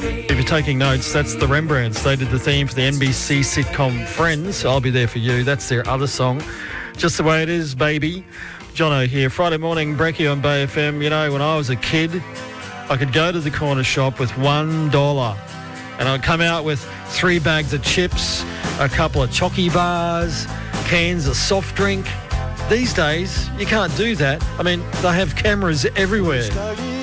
If you're taking notes, that's the Rembrandts. They did the theme for the NBC sitcom Friends. I'll Be There For You. That's their other song. Just the way it is, baby. Jono here. Friday morning, Brekkie on Bay FM. You know, when I was a kid, I could go to the corner shop with $1 and I'd come out with 3 bags of chips, a couple of chocky bars, cans of soft drink. These days, you can't do that. I mean, they have cameras everywhere.